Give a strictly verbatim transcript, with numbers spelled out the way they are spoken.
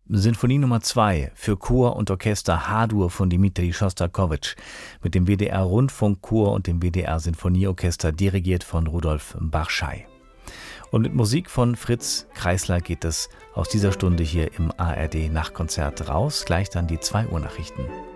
Sinfonie Nummer zwei für Chor und Orchester H-Dur von Dmitri Schostakowitsch mit dem W D R-Rundfunkchor und dem W D R-Sinfonieorchester, dirigiert von Rudolf Barschay. Und mit Musik von Fritz Kreisler geht es aus dieser Stunde hier im A R D-Nachtkonzert raus. Gleich dann die zwei Uhr Nachrichten.